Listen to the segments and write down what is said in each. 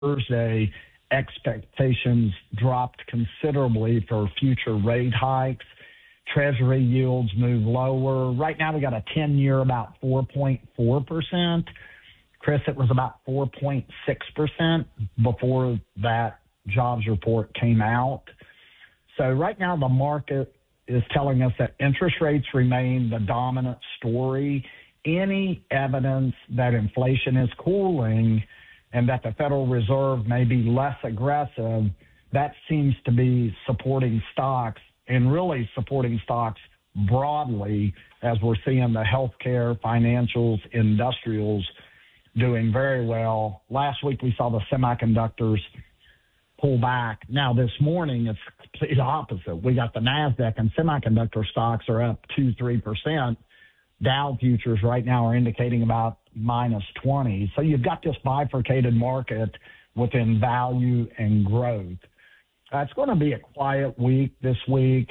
Thursday, expectations dropped considerably for future rate hikes. Treasury yields move lower. Right now, we got a 10-year about 4.4%. Chris, it was about 4.6% before that jobs report came out. So right now, the market is telling us that interest rates remain the dominant story. Any evidence that inflation is cooling and that the Federal Reserve may be less aggressive, that seems to be supporting stocks and really supporting stocks broadly as we're seeing the healthcare, financials, industrials doing very well. Last week we saw the semiconductors pull back. Now this morning it's complete opposite. We got the NASDAQ and semiconductor stocks are up 2-3%. Dow futures right now are indicating about minus 20. So you've got this bifurcated market within value and growth. It's going to be a quiet week this week.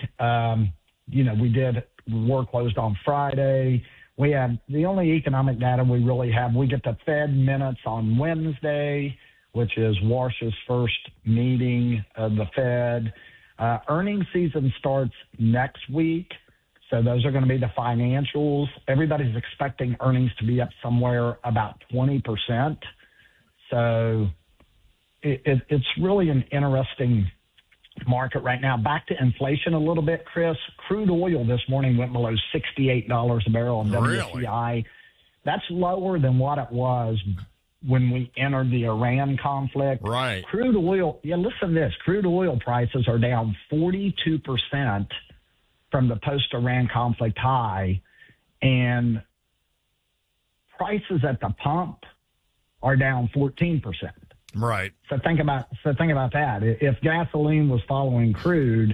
War closed on Friday. We have the only economic data we really have. We get the Fed minutes on Wednesday, which is Warsh's first meeting of the Fed. Earnings season starts next week. So those are going to be the financials. Everybody's expecting earnings to be up somewhere about 20%. So it's really an interesting market right now. Back to inflation a little bit, Chris. Crude oil this morning went below $68 a barrel on WTI. Really? That's lower than what it was when we entered the Iran conflict. Right. Crude oil, listen to this. Crude oil prices are down 42% from the post-Iran conflict high, and prices at the pump are down 14%. Right. So think about that. If gasoline was following crude,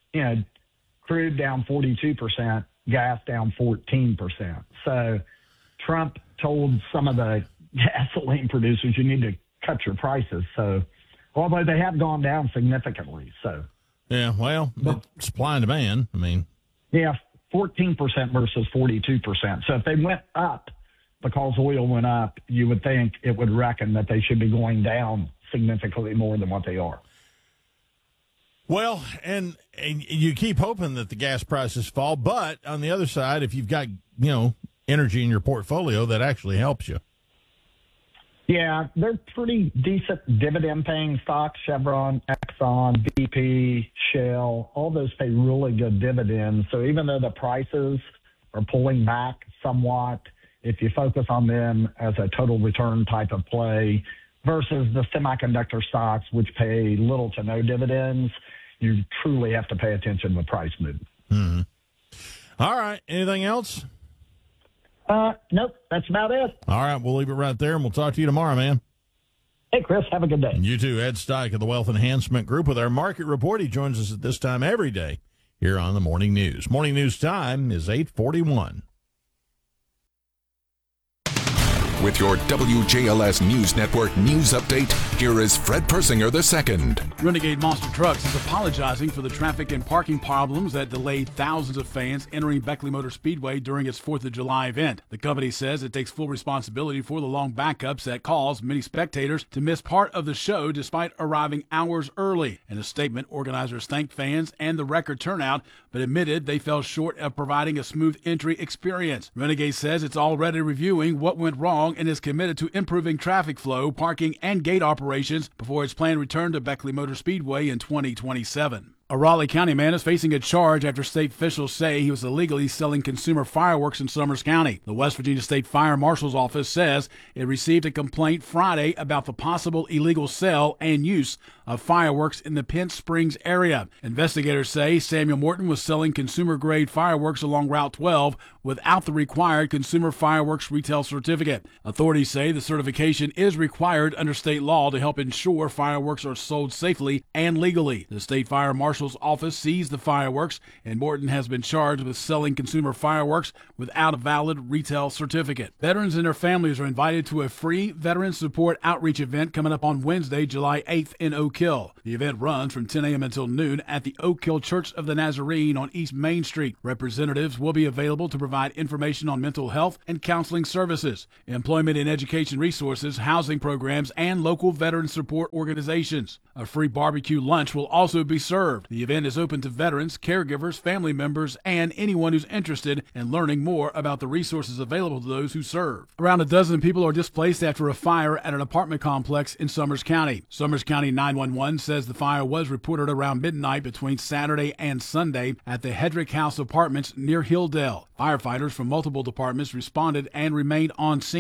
crude down 42%, gas down 14%. So Trump told some of the gasoline producers, you need to cut your prices. So, although they have gone down significantly. So. Yeah, well, supply and demand, I mean. Yeah, 14% versus 42%. So if they went up because oil went up, you would think it would reckon that they should be going down significantly more than what they are. Well, and you keep hoping that the gas prices fall, but on the other side, if you've got, energy in your portfolio, that actually helps you. Yeah, they're pretty decent dividend-paying stocks. Chevron, Exxon, BP, Shell, all those pay really good dividends. So even though the prices are pulling back somewhat, if you focus on them as a total return type of play versus the semiconductor stocks, which pay little to no dividends, you truly have to pay attention to price movement. Mm-hmm. All right. Anything else? Nope, that's about it. All right, we'll leave it right there, and we'll talk to you tomorrow, man. Hey, Chris, have a good day. You too. Ed Steik of the Wealth Enhancement Group with our market report. He joins us at this time every day here on the Morning News. Morning News time is 8:41. With your WJLS News Network news update, here is Fred Persinger II. Renegade Monster Trucks is apologizing for the traffic and parking problems that delayed thousands of fans entering Beckley Motor Speedway during its 4th of July event. The company says it takes full responsibility for the long backups that caused many spectators to miss part of the show despite arriving hours early. In a statement, organizers thanked fans and the record turnout, but admitted they fell short of providing a smooth entry experience. Renegade says it's already reviewing what went wrong and is committed to improving traffic flow, parking, and gate operations before its planned return to Beckley Motor Speedway in 2027. A Raleigh County man is facing a charge after state officials say he was illegally selling consumer fireworks in Summers County. The West Virginia State Fire Marshal's Office says it received a complaint Friday about the possible illegal sale and use of fireworks in the Pent Springs area. Investigators say Samuel Morton was selling consumer-grade fireworks along Route 12 without the required consumer fireworks retail certificate. Authorities say the certification is required under state law to help ensure fireworks are sold safely and legally. The State Fire Marshal Marshal's office seized the fireworks, and Morton has been charged with selling consumer fireworks without a valid retail certificate. Veterans and their families are invited to a free Veteran Support Outreach event coming up on Wednesday, July 8th in Oak Hill. The event runs from 10 a.m. until noon at the Oak Hill Church of the Nazarene on East Main Street. Representatives will be available to provide information on mental health and counseling services, employment and education resources, housing programs, and local veteran support organizations. A free barbecue lunch will also be served. The event is open to veterans, caregivers, family members, and anyone who's interested in learning more about the resources available to those who serve. Around a dozen people are displaced after a fire at an apartment complex in Summers County. Summers County 911 says the fire was reported around midnight between Saturday and Sunday at the Hedrick House Apartments near Hilldale. Firefighters from multiple departments responded and remained on scene.